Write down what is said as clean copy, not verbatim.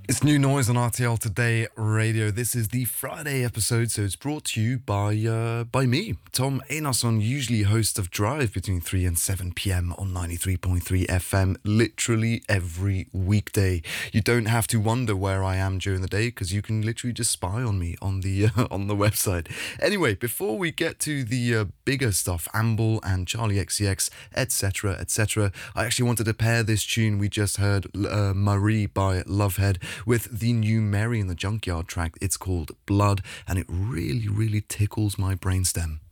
It's New Noise on RTL Today Radio. This is the Friday episode, so it's brought to you by me, Tom Einarsson, usually host of Drive between 3 and 7 p.m. on 93.3 FM, literally every weekday. You don't have to wonder where I am during the day because you can literally just spy on me on the on the website. Anyway, before we get to the bigger stuff, Amble and Charlie XCX, etc., etc., I actually wanted to pair this tune we just heard, Marie by Lovehead, with the new Mary in the Junkyard track. It's called Blood, and it really, really tickles my brainstem.